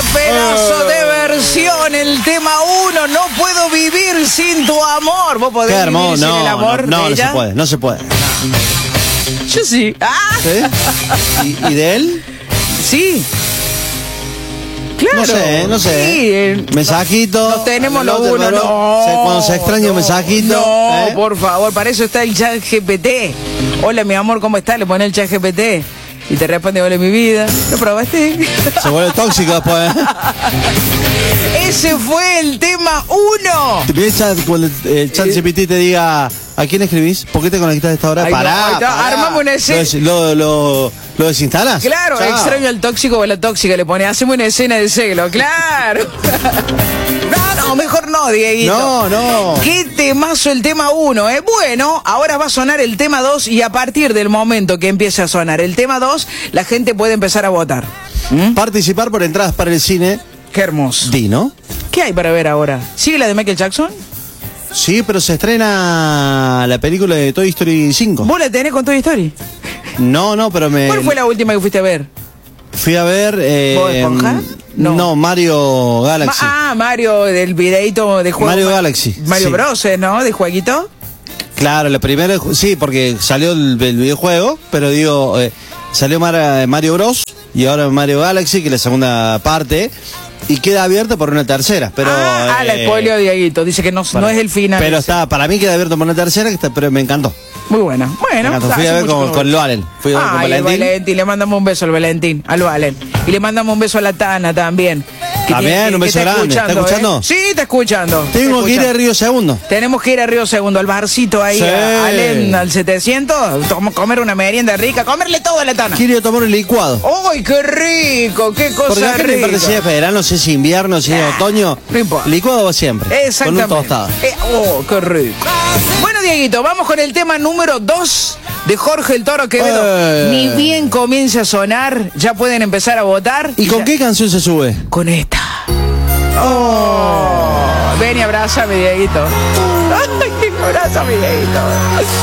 pedazo de versión! El tema 1, no puedo vivir sin tu amor. ¿Vos podés vivir sin el amor de ella? No se puede. Yo sí. ¿Sí? ¿Y de él? Sí. Claro. No sé. Sí, Mensajito. no tenemos lo uno, no. Cuando se extraña un mensajito. No, por favor, para eso está el chat GPT. Hola, mi amor, ¿cómo estás? Le pone el chat GPT y te responde, hola, mi vida. ¿Lo probaste? Se vuelve tóxico después. Ese fue el tema 1. ¿Te piensas cuando el chat GPT te diga, ¿a quién escribís? ¿Por qué te conectaste a esta hora? Ay, Pará. Armamos una escena. ¿Lo desinstalas? Claro, Chao. Extraño al tóxico o a la tóxica. Le pone, hacemos una escena de celo. Claro. No, mejor no, Dieguito. No. Qué temazo el tema 1, ¿eh? Bueno, ahora va a sonar el tema 2 y a partir del momento que empiece a sonar el tema 2, la gente puede empezar a votar. Participar por entradas para el cine. Qué hermoso. ¿no? ¿Qué hay para ver ahora? ¿Sigue la de Michael Jackson? Sí, pero se estrena la película de Toy Story 5. ¿Vos la tenés con Toy Story? No, pero ¿Cuál fue la última que fuiste a ver? Fui a ver... ¿Bob Esponja? No, Mario Galaxy. Mario del videito de juego. Mario Galaxy. Mario sí. Bros, ¿no? ¿De jueguito? Claro, la primera... Sí, porque salió el videojuego, pero digo... salió Mario Bros. Y ahora Mario Galaxy, que es la segunda parte... Y queda abierto por una tercera, pero... la spoiler, Dieguito. Dice que no es el final. Pero para mí queda abierto por una tercera, pero me encantó. Muy buena. Bueno, fui a ver con Loalen. Fui a ver con Valentín. Le mandamos un beso al Valentín, al Valen. Y le mandamos un beso a la Tana también. También, un beso grande. ¿Está escuchando? Sí, está escuchando. Tengo que ir a Río Segundo. Tenemos que ir a Río Segundo, al barcito ahí, al 700, comer una merienda rica, comerle todo a la Tana. Quiero tomar un licuado. ¡Uy, qué rico! ¡Qué cosa porque acá rica! No importa si es verano, si es invierno, si es otoño. No importa. Licuado va siempre. Exactamente. Con un tostado. ¡Qué rico! Bueno, Dieguito, vamos con el tema número 2 de Jorge el Toro Quevedo. Ni bien comience a sonar, ya pueden empezar a votar. ¿Y con qué canción se sube? Con esta. Ven y abrázame, Dieguito. Ay, abrázame, Dieguito.